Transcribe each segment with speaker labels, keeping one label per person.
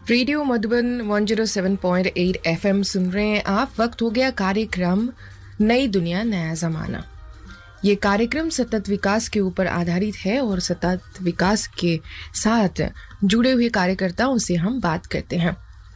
Speaker 1: Radio Madhuban 107.8 FM सुन रहे हैं आप। वक्त हो गया कार्यक्रम नई दुनिया नया जमाना। ये कार्यक्रम सतत विकास के ऊपर आधारित है और सतत विकास के साथ जुड़े हुए कार्यकर्ताओं से हम बात करते हैं।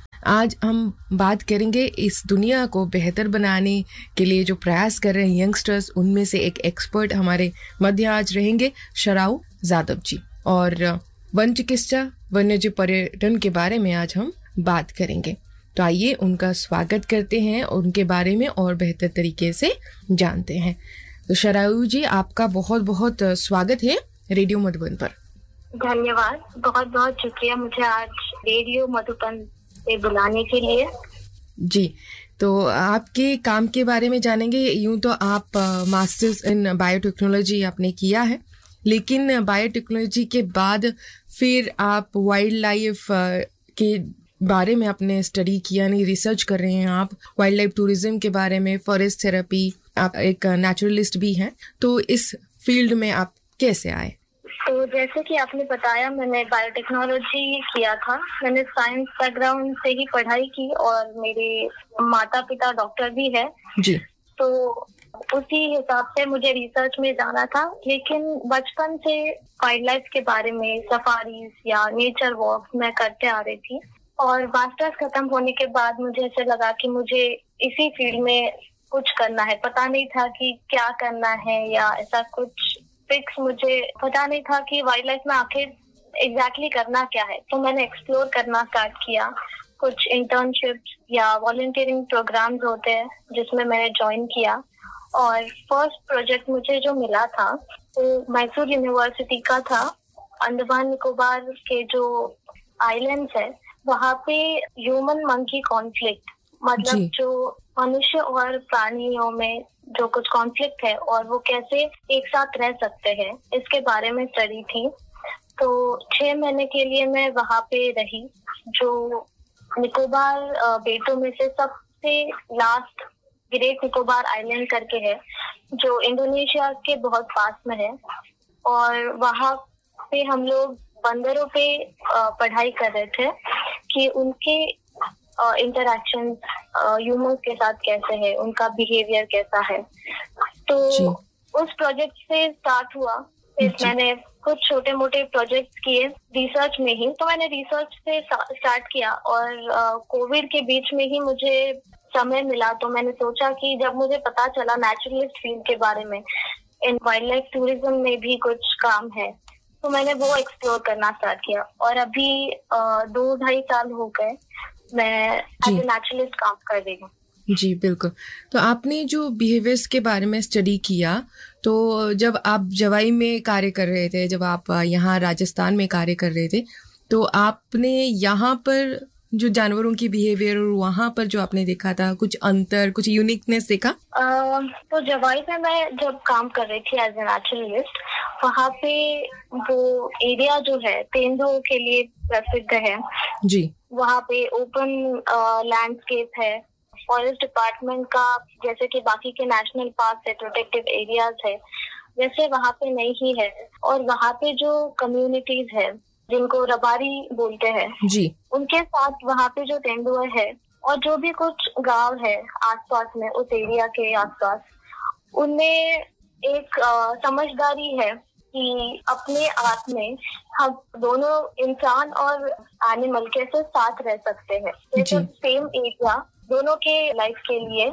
Speaker 1: आज हम बात करेंगे इस दुनिया को बेहतर बनाने के लिए जो प्रयास कर रहे हैं यंगस्टर्स, उनमें से एक एक्सपर्ट हमारे मध्य आज रहेंगे शराउ जादव जी। और वन चिकित्सा वन्यजीव पर्यटन के बारे में आज हम बात करेंगे। तो आइए उनका स्वागत करते हैं और उनके बारे में और बेहतर तरीके से जानते हैं। तो शराउ जी, आपका बहुत बहुत स्वागत है रेडियो मधुबन पर।
Speaker 2: धन्यवाद, बहुत बहुत शुक्रिया मुझे आज रेडियो मधुबन से बुलाने के लिए।
Speaker 1: जी, तो आपके काम के बारे में जानेंगे। यूं तो आप मास्टर्स इन बायोटेक्नोलॉजी आपने किया है, लेकिन बायोटेक्नोलॉजी के बाद फिर आप वाइल्ड लाइफ के बारे में आपने स्टडी किया, नहीं रिसर्च कर रहे हैं आप वाइल्ड लाइफ टूरिज्म के बारे में, फॉरेस्ट थेरेपी, आप एक नेचुरलिस्ट भी हैं। तो इस फील्ड में आप कैसे आए?
Speaker 2: तो जैसे कि आपने बताया, मैंने बायोटेक्नोलॉजी किया था। मैंने साइंस बैकग्राउंड से ही पढ़ाई की और मेरे माता पिता डॉक्टर भी है
Speaker 1: जी।
Speaker 2: तो उसी हिसाब से मुझे रिसर्च में जाना था। लेकिन बचपन से वाइल्ड लाइफ के बारे में सफारीज या नेचर वॉक मैं करते आ रही थी और मास्टर्स खत्म होने के बाद मुझे ऐसे लगा कि मुझे इसी फील्ड में कुछ करना है। पता नहीं था कि क्या करना है या ऐसा कुछ फिक्स मुझे पता नहीं था कि वाइल्ड लाइफ में आखिर एग्जैक्टली करना क्या है। तो मैंने एक्सप्लोर करना स्टार्ट किया। कुछ इंटर्नशिप्स या वॉलंटियरिंग प्रोग्राम्स होते हैं जिसमें मैंने ज्वाइन किया और फर्स्ट प्रोजेक्ट मुझे जो मिला था वो मैसूर यूनिवर्सिटी का था। अंडमान निकोबार के जो आइलैंड्स है वहाँ पे ह्यूमन मंकी कॉन्फ्लिक्ट, मतलब जो मनुष्य और प्राणियों में जो कुछ कॉन्फ्लिक्ट है और वो कैसे एक साथ रह सकते हैं, इसके बारे में स्टडी थी। तो 6 महीने के लिए मैं वहाँ पे रही, जो निकोबार बेटों में से सबसे लास्ट ग्रेट निकोबार आइलैंड करके है, जो इंडोनेशिया के बहुत पास में है। और वहाँ पे हम लोग बंदरों पे पढ़ाई कर रहे थे कि उनके इंटरैक्शन ह्यूमंस के साथ कैसे है, उनका बिहेवियर कैसा है। तो उस प्रोजेक्ट से स्टार्ट हुआ। फिर मैंने कुछ छोटे मोटे प्रोजेक्ट किए रिसर्च में ही। तो मैंने रिसर्च से स्टार्ट किया और कोविड के बीच में ही मुझे समय मिला। तो मैंने सोचा कि जब मुझे पता चला नेचुरलिस्ट फील्ड के बारे में, इन वाइल्ड लाइफ टूरिज्म में भी कुछ काम है, तो मैंने वो एक्सप्लोर करना स्टार्ट किया। और अभी 2-2.5 साल हो गए मैं एज ए नेचुरलिस्ट काम कर रही हूँ।
Speaker 1: जी बिल्कुल। तो आपने जो बिहेवियर्स के बारे में स्टडी किया, तो जब आप जवाई में कार्य कर रहे थे, जब आप यहाँ राजस्थान में कार्य कर रहे थे, तो आपने यहाँ पर जो जानवरों की बिहेवियर और वहाँ पर जो आपने देखा था, कुछ अंतर, कुछ यूनिकनेस देखा?
Speaker 2: तो जवाई में मैं जब काम कर रही थी एज ए नेचुरलिस्ट, वहाँ पे वो एरिया जो है तेंदुओं के लिए प्रसिद्ध है
Speaker 1: जी।
Speaker 2: वहाँ पे ओपन लैंडस्केप है। फॉरेस्ट डिपार्टमेंट का जैसे कि बाकी के नेशनल पार्क है, प्रोटेक्टिव एरियाज है, वैसे वहाँ पे नहीं ही है। और वहाँ पे जो कम्युनिटीज है जिनको रबारी बोलते हैं
Speaker 1: जी,
Speaker 2: उनके साथ वहाँ पे जो तेंदुए है और जो भी कुछ गांव है आसपास में, उस एरिया के आसपास, उनमें एक समझदारी है कि अपने आप में हम दोनों इंसान और एनिमल कैसे साथ रह सकते हैं, जैसे सेम एरिया दोनों के लाइफ के लिए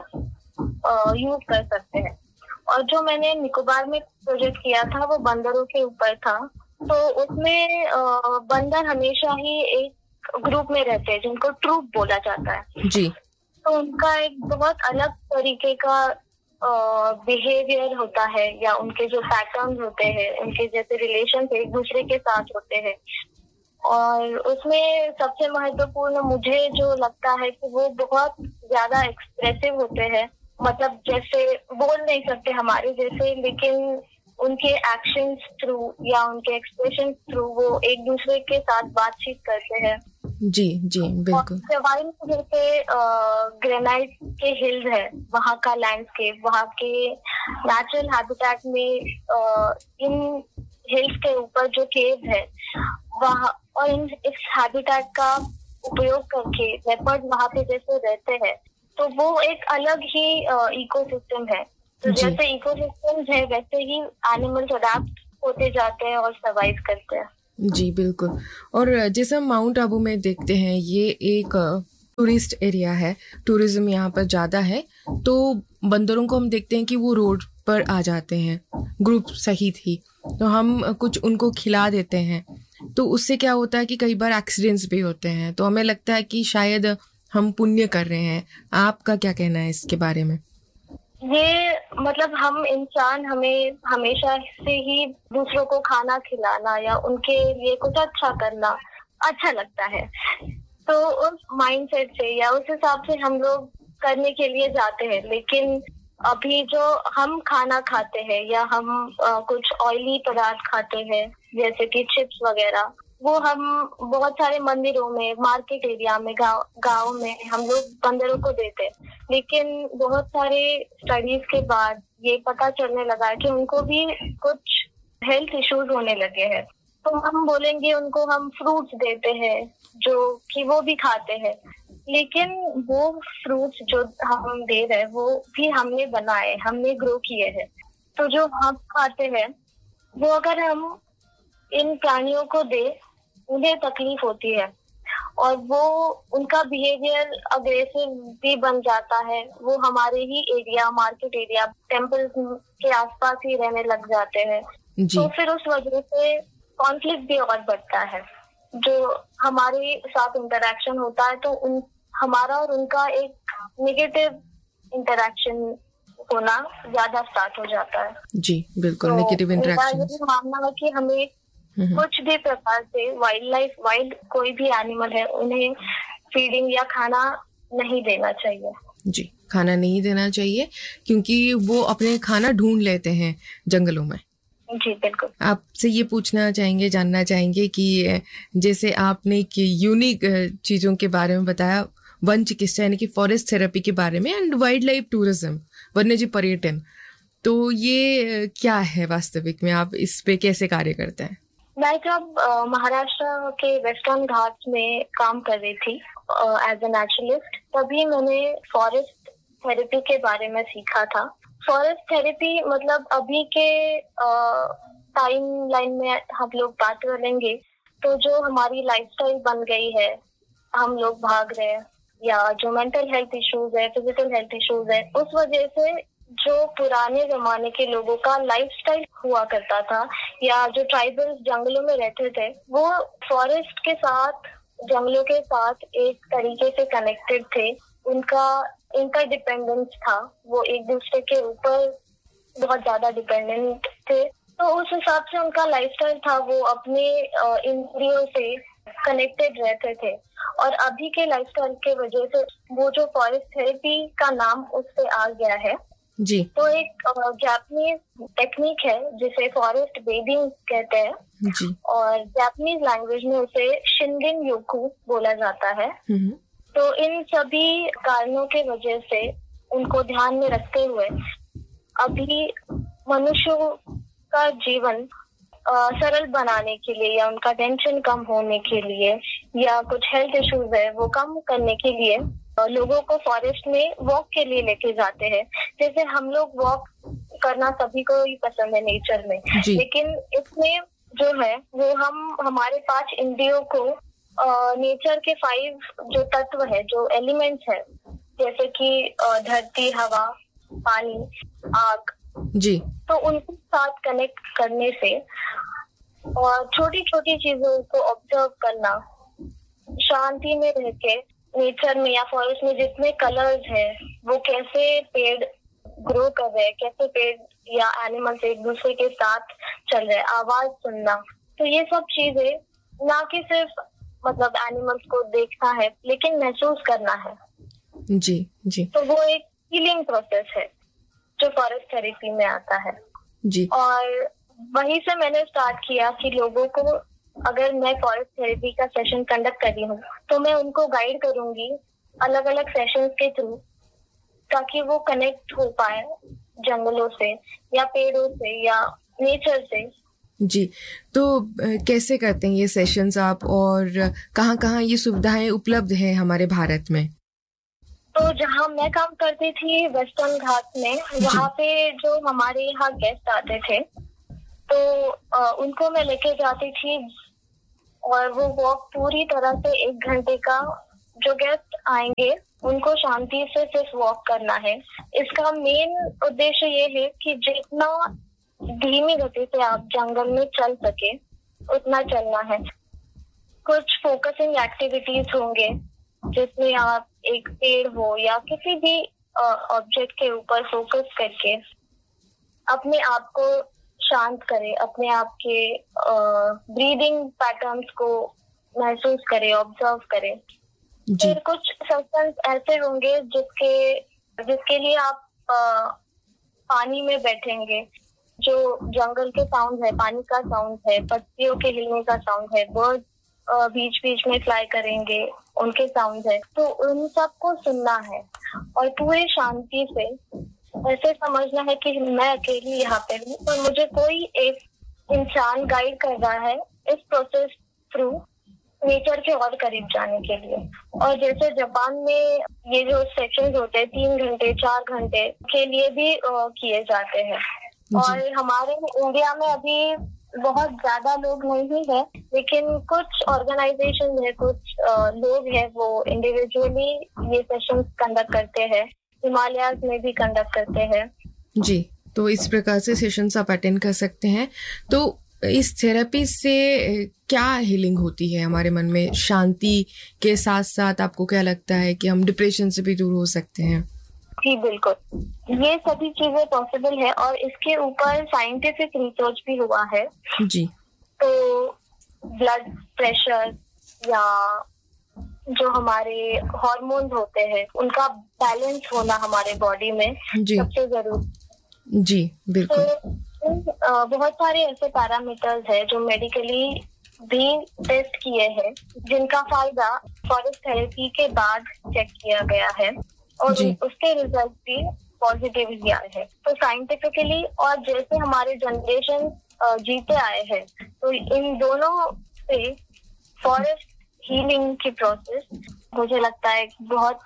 Speaker 2: यूज कर सकते हैं। और जो मैंने निकोबार में प्रोजेक्ट किया था वो बंदरों के ऊपर था। तो उसमें बंदर हमेशा ही एक ग्रुप में रहते हैं जिनको ट्रूप बोला जाता है।
Speaker 1: जी।
Speaker 2: तो उनका एक बहुत अलग तरीके का बिहेवियर होता है या उनके जो पैटर्न होते हैं, उनके जैसे रिलेशन एक दूसरे के साथ होते हैं। और उसमें सबसे महत्वपूर्ण मुझे जो लगता है कि वो बहुत ज्यादा एक्सप्रेसिव होते हैं, मतलब जैसे बोल नहीं सकते हमारे जैसे, लेकिन उनके एक्शंस थ्रू या उनके एक्सप्रेशन थ्रू वो एक दूसरे के साथ बातचीत करते हैं।
Speaker 1: जी जी बिल्कुल।
Speaker 2: जवाई में जैसे ग्रेनाइट के हिल्स है, वहाँ का लैंडस्केप, वहाँ के नेचुरल हैबिटेट में इन हिल्स के ऊपर जो केव है वहाँ, और इस हैबिटेट का उपयोग करके लेपर्ड वहाँ पे जैसे रहते हैं, तो वो एक अलग ही इकोसिस्टम है। तो जैसे इकोसिस्टम्स है वैसे ही एनिमल्स अडैप्ट होते जाते हैं और सर्वाइव करते हैं।
Speaker 1: जी बिल्कुल। और जैसे हम माउंट आबू में देखते हैं, ये एक टूरिस्ट एरिया है, टूरिज्म यहाँ पर ज़्यादा है, तो बंदरों को हम देखते हैं कि वो रोड पर आ जाते हैं ग्रुप सहित ही, तो हम कुछ उनको खिला देते हैं, तो उससे क्या होता है कि कई बार एक्सीडेंट्स भी होते हैं, तो हमें लगता है कि शायद हम पुण्य कर रहे हैं। आपका क्या कहना है इसके बारे में?
Speaker 2: ये मतलब हम इंसान हमें हमेशा से ही दूसरों को खाना खिलाना या उनके लिए कुछ अच्छा करना अच्छा लगता है। तो उस माइंडसेट से या उस हिसाब से हम लोग करने के लिए जाते हैं। लेकिन अभी जो हम खाना खाते हैं या हम कुछ ऑयली पदार्थ खाते हैं जैसे कि चिप्स वगैरह, वो हम बहुत सारे मंदिरों में, मार्केट एरिया में, गाँव में हम लोग बंदरों को देते हैं। लेकिन बहुत सारे स्टडीज के बाद ये पता चलने लगा है कि उनको भी कुछ हेल्थ इश्यूज होने लगे हैं। तो हम बोलेंगे उनको हम फ्रूट्स देते हैं जो कि वो भी खाते हैं, लेकिन वो फ्रूट्स जो हम दे रहे हैं वो भी हमने बनाए, हमने ग्रो किए हैं। तो जो हम खाते हैं वो अगर हम इन प्राणियों को दे, उन्हें तकलीफ होती है और वो उनका बिहेवियर अग्रेसिव भी बन जाता है। वो हमारे ही एरिया, मार्केट एरिया, टेम्पल्स के आसपास ही रहने लग जाते हैं। तो फिर उस वजह से कॉन्फ्लिक्ट भी और बढ़ता है। जो हमारे साथ इंटरेक्शन होता है तो हमारा और उनका एक नेगेटिव इंटरेक्शन होना ज्यादा स्टार्ट हो जाता है।
Speaker 1: जी बिल्कुल, नेगेटिव इंटरेक्शन।
Speaker 2: मेरा ये मानना है कि हमें कुछ भी प्रकार से वाइल्ड कोई भी एनिमल है, उन्हें फीडिंग या खाना नहीं देना चाहिए।
Speaker 1: जी, खाना नहीं देना चाहिए क्योंकि वो अपने खाना ढूंढ लेते हैं जंगलों में।
Speaker 2: जी बिल्कुल।
Speaker 1: आपसे ये पूछना चाहेंगे, जानना चाहेंगे कि जैसे आपने कि यूनिक चीज़ों के बारे में बताया, वन चिकित्सा यानी कि फॉरेस्ट थेरेपी के बारे में, एंड वाइल्ड लाइफ टूरिज्म, वन्यजीव पर्यटन, तो ये क्या है वास्तविक में? आप इस पे कैसे कार्य करते हैं?
Speaker 2: मैं जब महाराष्ट्र के वेस्टर्न घाट्स में काम कर रही थी एज ए नेचुरलिस्ट, तभी मैंने फॉरेस्ट थेरेपी के बारे में सीखा था। फॉरेस्ट थेरेपी मतलब अभी के टाइम लाइन में हम लोग बात करेंगे तो जो हमारी लाइफस्टाइल बन गई है, हम लोग भाग रहे हैं, या जो मेंटल हेल्थ इश्यूज है, फिजिकल हेल्थ इश्यूज है, उस वजह से जो पुराने जमाने के लोगों का लाइफस्टाइल हुआ करता था या जो ट्राइबल्स जंगलों में रहते थे, वो फॉरेस्ट के साथ, जंगलों के साथ एक तरीके से कनेक्टेड थे। उनका इंटरडिपेंडेंस था, वो एक दूसरे के ऊपर बहुत ज्यादा डिपेंडेंट थे। तो उस हिसाब से उनका लाइफस्टाइल था, वो अपने इंद्रियों से कनेक्टेड रहते थे। और अभी के लाइफस्टाइल के वजह से वो जो फॉरेस्ट थेरेपी का नाम उससे आ गया है
Speaker 1: जी।
Speaker 2: तो एक जापानीज टेक्निक है जिसे फॉरेस्ट बेदिंग कहते हैं
Speaker 1: जी।
Speaker 2: और जापानीज लैंग्वेज में उसे शिंरिन योकू बोला जाता है। तो इन सभी कारणों के वजह से उनको ध्यान में रखते हुए अभी मनुष्यों का जीवन सरल बनाने के लिए या उनका टेंशन कम होने के लिए या कुछ हेल्थ इश्यूज है वो कम करने के लिए लोगों को फॉरेस्ट में वॉक के लिए लेके जाते हैं। जैसे हम लोग वॉक करना सभी को ही पसंद है नेचर में, लेकिन इसमें जो है वो हम हमारे 5 इंद्रियों को नेचर के 5 जो तत्व है, जो एलिमेंट्स है, जैसे कि धरती, हवा, पानी, आग
Speaker 1: जी,
Speaker 2: तो उनके साथ कनेक्ट करने से और छोटी छोटी चीजों को ऑब्जर्व करना, शांति में रह के नेचर में या फॉरेस्ट में जितने कलर्स है वो कैसे पेड़ ग्रो कर रहे हैं, कैसे पेड़ या एनिमल्स एक दूसरे के साथ चल रहे हैं, आवाज सुनना, तो ये सब चीजें ना कि सिर्फ मतलब एनिमल्स को देखना है लेकिन महसूस करना है।
Speaker 1: जी जी।
Speaker 2: तो वो एक हीलिंग प्रोसेस है जो फॉरेस्ट थेरेपी में आता है
Speaker 1: जी।
Speaker 2: और वहीं से मैंने स्टार्ट किया कि लोगों को, अगर मैं फॉरेस्ट थेरेपी का सेशन कंडक्ट कर रही हूँ तो मैं उनको गाइड करूंगी अलग अलग सेशंस के थ्रू, ताकि वो कनेक्ट हो पाए जंगलों से या पेड़ों से या नेचर से,
Speaker 1: जी, तो कैसे करते हैं ये सेशंस आप, और कहाँ-कहाँ ये सुविधाएं उपलब्ध है हमारे भारत में?
Speaker 2: तो जहाँ मैं काम करती थी वेस्टर्न घाट में,
Speaker 1: जी।
Speaker 2: वहाँ पे जो हमारे यहाँ गेस्ट आते थे, तो उनको मैं लेके जाती थी और वो वॉक पूरी तरह से 1 घंटे का, जो गेस्ट आएंगे उनको शांति से सिर्फ वॉक करना है। इसका मेन उद्देश्य ये है कि जितना धीमी गति से आप जंगल में चल सके उतना चलना है। कुछ फोकसिंग एक्टिविटीज होंगे जिसमें आप एक पेड़ हो या किसी भी ऑब्जेक्ट के ऊपर फोकस करके अपने आप को शांत करें, अपने आप के ब्रीदिंग पैटर्न्स को महसूस करें, ऑब्जर्व करें।
Speaker 1: जी।
Speaker 2: फिर कुछ सेशंस ऐसे होंगे जिसके लिए आप पानी में बैठेंगे, जो जंगल के साउंड है, पानी का साउंड है, पत्तियों के हिलने का साउंड है, बर्ड बीच बीच में फ्लाई करेंगे, उनके साउंड है, तो उन सबको सुनना है और पूरी शांति से ऐसे समझना है कि मैं अकेली यहाँ पे हूँ और मुझे कोई एक इंसान गाइड कर रहा है इस प्रोसेस थ्रू नेचर के और करीब जाने के लिए। और जैसे जापान में ये जो सेशंस होते हैं 3 घंटे 4 घंटे के लिए भी किए जाते हैं। और हमारे इंडिया में अभी बहुत ज्यादा लोग नहीं है, लेकिन कुछ ऑर्गेनाइजेशन है, कुछ लोग हैं वो इंडिविजुअली ये सेशंस कंडक्ट करते हैं, हिमालयाज में भी कंडक्ट करते हैं।
Speaker 1: जी, तो इस प्रकार से सेशंस आप अटेंड कर सकते हैं। तो इस थेरेपी से क्या हीलिंग होती है हमारे मन में? शांति के साथ साथ आपको क्या लगता है कि हम डिप्रेशन से भी दूर हो सकते हैं?
Speaker 2: जी बिल्कुल, ये सभी चीजें पॉसिबल है और इसके ऊपर साइंटिफिक रिसर्च भी हुआ है।
Speaker 1: जी।
Speaker 2: तो ब्लड प्रेशर या जो हमारे हार्मोन्स होते हैं उनका बैलेंस होना हमारे बॉडी में सबसे जरूरी।
Speaker 1: जी बिल्कुल।
Speaker 2: तो बहुत सारे ऐसे पैरामीटर्स है जो मेडिकली भी टेस्ट किए हैं, जिनका फायदा फॉरेस्ट थेरेपी के बाद चेक किया गया है और उसके रिजल्ट भी पॉजिटिव ही आए हैं। तो साइंटिफिकली और जैसे हमारे जनरेशन जीते आए हैं, तो इन दोनों से फॉरेस्ट हीलिंग की प्रोसेस मुझे लगता है बहुत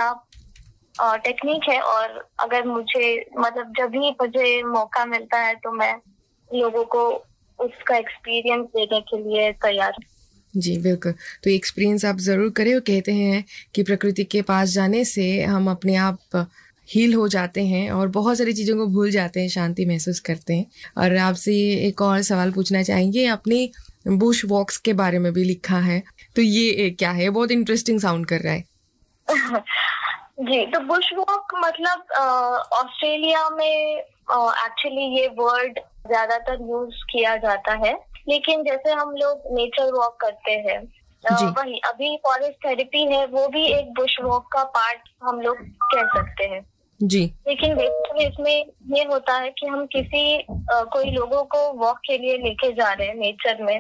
Speaker 2: अच्छा टेक्निक है। और अगर मुझे मतलब जब भी मुझे मौका मिलता है तो मैं लोगों को उसका एक्सपीरियंस देने के लिए तैयार हूँ।
Speaker 1: जी बिल्कुल, तो एक्सपीरियंस आप ज़रूर करें। और कहते हैं कि प्रकृति के पास जाने से हम अपने आप हील हो जाते हैं और बहुत सारी चीज़ों को भूल जाते हैं, शांति महसूस करते हैं। और आपसे एक और सवाल पूछना चाहेंगे, अपनी बुश वॉक्स के बारे में भी लिखा है, तो ये क्या है? बहुत इंटरेस्टिंग साउंड कर रहा है।
Speaker 2: जी, तो बुश वॉक मतलब ऑस्ट्रेलिया में एक्चुअली ये वर्ड ज्यादातर यूज किया जाता है, लेकिन जैसे हम लोग नेचर वॉक करते हैं वही अभी फॉरेस्ट थेरेपी है, वो भी एक बुश वॉक का पार्ट हम लोग कह सकते हैं। जी, लेकिन बेसिकली इसमें ये होता है कि हम किसी कोई लोगों को वॉक के लिए लेके जा रहे हैं नेचर में,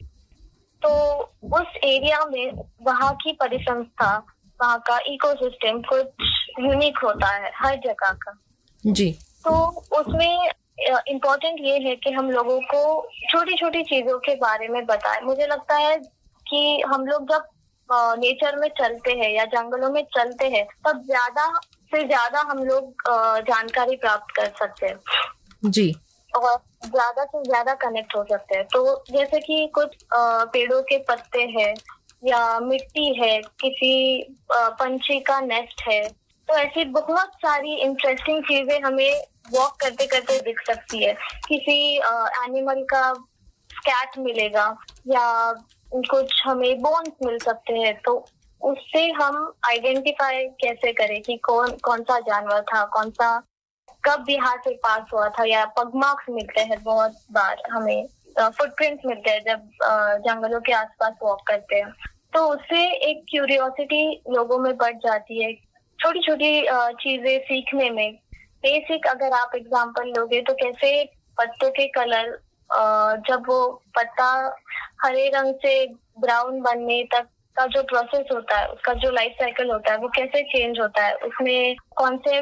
Speaker 2: तो उस एरिया में वहाँ की परिसंस्था, वहाँ का इकोसिस्टम कुछ यूनिक होता है हर जगह का। जी, तो उसमें इम्पोर्टेंट ये है कि हम लोगों को छोटी छोटी चीजों के बारे में बताएं। मुझे लगता है कि हम लोग जब नेचर में चलते हैं या जंगलों में चलते हैं, तब ज्यादा से ज्यादा हम लोग जानकारी प्राप्त कर सकते हैं। जी, और ज्यादा से ज्यादा कनेक्ट हो सकते हैं। तो जैसे कि कुछ पेड़ों के पत्ते हैं या मिट्टी है, किसी पंछी का नेस्ट है, तो ऐसी बहुत सारी इंटरेस्टिंग चीजें हमें वॉक करते करते दिख सकती है। किसी एनिमल का स्कैट मिलेगा या कुछ हमें बोन्स मिल सकते हैं, तो उससे हम आइडेंटिफाई कैसे करें कि कौन सा जानवर था, कौन सा कब यहाँ से पास हुआ था। या पगमार्क्स मिलते हैं, बहुत बार हमें फुटप्रिंट्स मिलते हैं जब जंगलों के आसपास वॉक करते हैं, तो उससे एक क्यूरियोसिटी लोगों में बढ़ जाती है छोटी छोटी चीजें सीखने में। बेसिक अगर आप एग्जांपल लोगे तो कैसे पत्तों के कलर, जब वो पत्ता हरे रंग से ब्राउन बनने तक का जो प्रोसेस होता है, उसका जो लाइफ साइकिल होता है, वो कैसे चेंज होता है, उसमें कौन से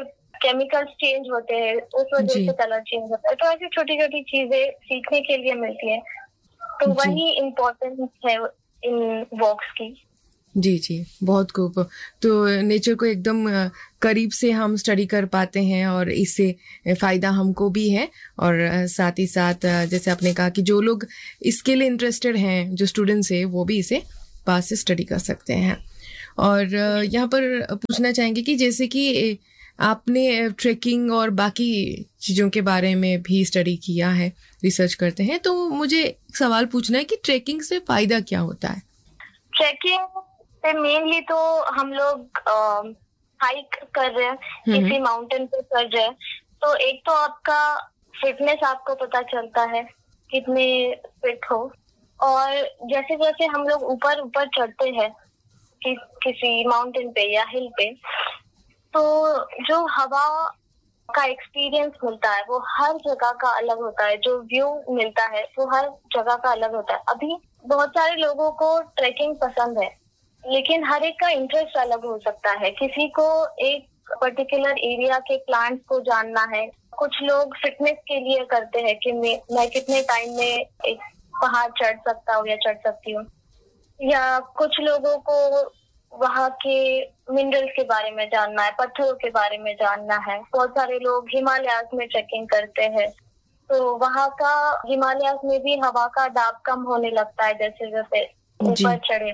Speaker 2: केमिकल्स चेंज होते हैं, उस वजह
Speaker 1: जी
Speaker 2: से कलर चेंज होता है। तो ऐसी छोटी छोटी चीजें सीखने के लिए मिलती है, तो
Speaker 1: जी
Speaker 2: वही इम्पोर्टेंस है इन वॉक्स की।
Speaker 1: जी जी, बहुत खूब। तो नेचर को एकदम करीब से हम स्टडी कर पाते हैं और इससे फ़ायदा हमको भी है। और साथ ही साथ जैसे आपने कहा कि जो लोग इसके लिए इंटरेस्टेड हैं, जो स्टूडेंट्स हैं, वो भी इसे पास से स्टडी कर सकते हैं। और यहाँ पर पूछना चाहेंगे कि जैसे कि आपने ट्रैकिंग और बाकी चीज़ों के बारे में भी स्टडी किया है, रिसर्च करते हैं, तो मुझे एक सवाल पूछना है कि ट्रैकिंग से फ़ायदा क्या होता है?
Speaker 2: ट्रैकिंग से मेनली तो हम लोग हाइक कर रहे हैं, किसी माउंटेन पे चढ़ रहे हैं, तो एक तो आपका फिटनेस आपको पता चलता है कितने फिट हो। और जैसे जैसे हम लोग ऊपर ऊपर चढ़ते हैं किसी माउंटेन पे या हिल पे, तो जो हवा का एक्सपीरियंस मिलता है वो हर जगह का अलग होता है, जो व्यू मिलता है वो हर जगह का अलग होता है। अभी बहुत सारे लोगों को ट्रैकिंग पसंद है, लेकिन हर एक का इंटरेस्ट अलग हो सकता है। किसी को एक पर्टिकुलर एरिया के प्लांट्स को जानना है, कुछ लोग फिटनेस के लिए करते हैं कि मैं कितने टाइम में एक पहाड़ चढ़ सकता हूँ या चढ़ सकती हूँ, या कुछ लोगों को वहाँ के मिनरल्स के बारे में जानना है, पत्थरों के बारे में जानना है। बहुत सारे लोग हिमालयाज में ट्रैकिंग करते हैं, तो वहाँ का हिमालयाज में भी हवा का दाब कम होने लगता है जैसे जैसे ऊपर चढ़े।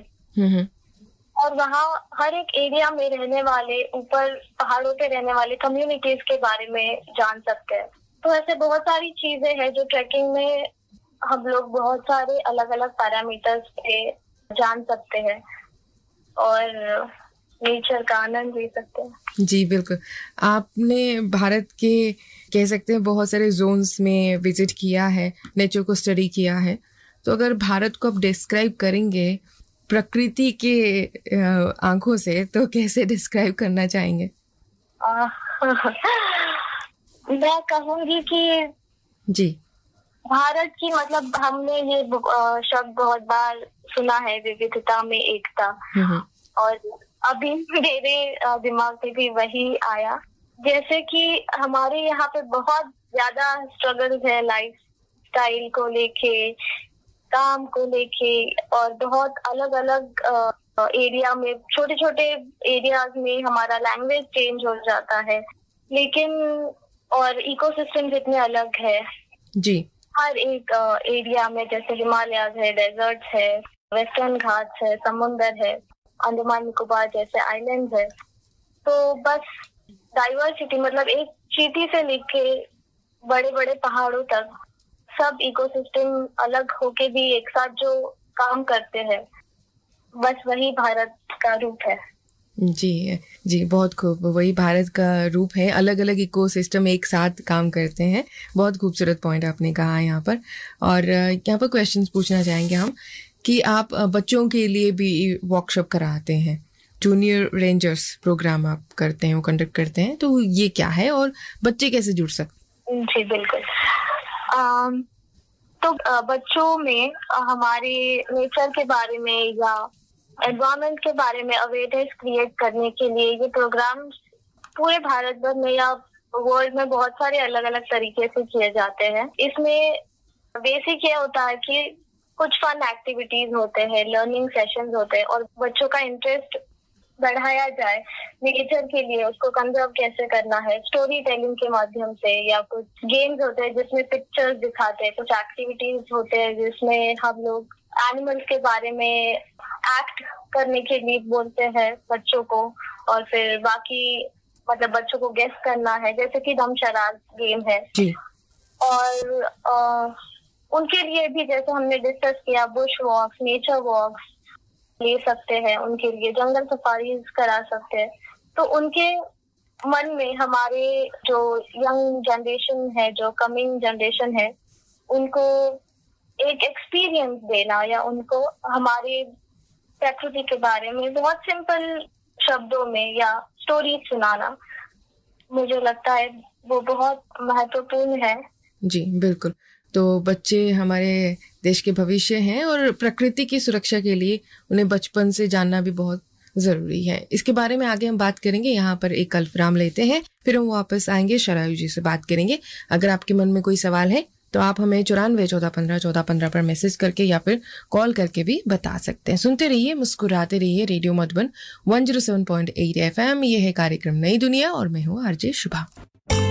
Speaker 2: और वहाँ हर एक एरिया में रहने वाले, ऊपर पहाड़ों पे रहने वाले कम्युनिटीज के बारे में जान सकते हैं। तो ऐसे बहुत सारी चीजें हैं जो ट्रैकिंग में हम लोग बहुत सारे अलग अलग पैरामीटर्स पे जान सकते हैं और नेचर का आनंद ले सकते हैं।
Speaker 1: जी बिल्कुल। आपने भारत के कह सकते हैं बहुत सारे जोन्स में विजिट किया है, नेचर को स्टडी किया है, तो अगर भारत को आप डिस्क्राइब करेंगे प्रकृति के आंखों से, तो कैसे डिस्क्राइब करना चाहेंगे?
Speaker 2: मैं कहूँगी कि
Speaker 1: जी
Speaker 2: भारत की, मतलब हमने ये शब्द बहुत बार सुना है, विविधता में एकता, और अभी मेरे दिमाग में भी वही आया। जैसे कि हमारे यहाँ पे बहुत ज्यादा स्ट्रगल है लाइफ स्टाइल को लेके, काम को लेके, और बहुत अलग अलग एरिया में, छोटे छोटे एरियाज में हमारा लैंग्वेज चेंज हो जाता है, लेकिन और इकोसिस्टम इतने अलग है
Speaker 1: जी।
Speaker 2: हर एक एरिया में। जैसे हिमालयाज है, डेजर्ट है, वेस्टर्न घाट्स है, समुंदर है, अंडमान निकोबार जैसे आइलैंड है। तो बस डाइवर्सिटी, मतलब एक चींटी से लेके बड़े बड़े पहाड़ों तक सब इकोसिस्टम अलग होके भी एक साथ जो काम करते हैं, बस वही भारत का रूप है।
Speaker 1: जी जी, बहुत खूब। वही भारत का रूप है, अलग अलग इकोसिस्टम एक साथ काम करते हैं। बहुत खूबसूरत पॉइंट आपने कहा यहाँ पर। और यहाँ पर क्वेश्चंस पूछना चाहेंगे हम कि आप बच्चों के लिए भी वर्कशॉप कराते हैं, जूनियर रेंजर्स प्रोग्राम आप करते हैं, वो कंडक्ट करते हैं, तो ये क्या है और बच्चे कैसे जुड़ सकते हैं?
Speaker 2: जी बिल्कुल। तो बच्चों में हमारे नेचर के बारे में या एनवायरनमेंट के बारे में अवेयरनेस क्रिएट करने के लिए ये प्रोग्राम पूरे भारत भर में या वर्ल्ड में बहुत सारे अलग अलग तरीके से किए जाते हैं। इसमें बेसिक ये होता है कि कुछ फन एक्टिविटीज होते हैं, लर्निंग सेशंस होते हैं, और बच्चों का इंटरेस्ट बढ़ाया जाए नेचर के लिए, उसको कंजर्व कैसे करना है, स्टोरी टेलिंग के माध्यम से, या कुछ गेम्स होते हैं जिसमें पिक्चर्स दिखाते हैं, कुछ एक्टिविटीज होते हैं जिसमें हम लोग एनिमल्स के बारे में एक्ट करने के लिए बोलते हैं बच्चों को, और फिर बाकी मतलब बच्चों को गेस करना है, जैसे कि दमशराज गेम है
Speaker 1: जी।
Speaker 2: और उनके लिए भी जैसे हमने डिस्कस किया, बुश वॉक्स, नेचर वॉक्स ले सकते हैं, उनके लिए जंगल सफारीज करा सकते हैं। तो उनके मन में, हमारे जो यंग जनरेशन है, जो कमिंग जनरेशन है, उनको एक एक्सपीरियंस देना या उनको हमारे प्रकृति के बारे में बहुत सिंपल शब्दों में या स्टोरी सुनाना, मुझे लगता है वो बहुत महत्वपूर्ण है।
Speaker 1: जी बिल्कुल। तो बच्चे हमारे देश के भविष्य हैं और प्रकृति की सुरक्षा के लिए उन्हें बचपन से जानना भी बहुत जरूरी है। इसके बारे में आगे हम बात करेंगे। यहाँ पर एक अल्फराम लेते हैं, फिर हम वापस आएंगे, शरायु जी से बात करेंगे। अगर आपके मन में कोई सवाल है तो आप हमें 94-14-15-14-15 पर मैसेज करके या फिर कॉल करके भी बता सकते हैं। सुनते रहिए, मुस्कुराते रहिए, रेडियो मधुबन 107.8 FM। ये है कार्यक्रम नई दुनिया और मैं हूँ आरजे शुभा।